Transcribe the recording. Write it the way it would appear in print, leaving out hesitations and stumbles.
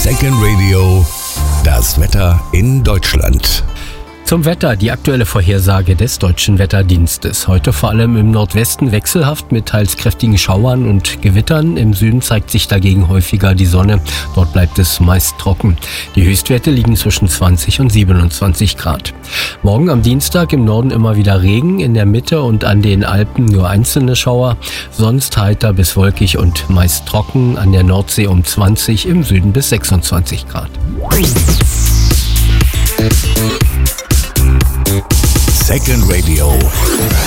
Second Radio, das Wetter in Deutschland. Zum Wetter, die aktuelle Vorhersage des Deutschen Wetterdienstes. Heute vor allem im Nordwesten wechselhaft mit teils kräftigen Schauern und Gewittern. Im Süden zeigt sich dagegen häufiger die Sonne. Dort bleibt es meist trocken. Die Höchstwerte liegen zwischen 20 und 27 Grad. Morgen am Dienstag im Norden immer wieder Regen, in der Mitte und an den Alpen nur einzelne Schauer. Sonst heiter bis wolkig und meist trocken, an der Nordsee um 20, im Süden bis 26 Grad. Second Radio.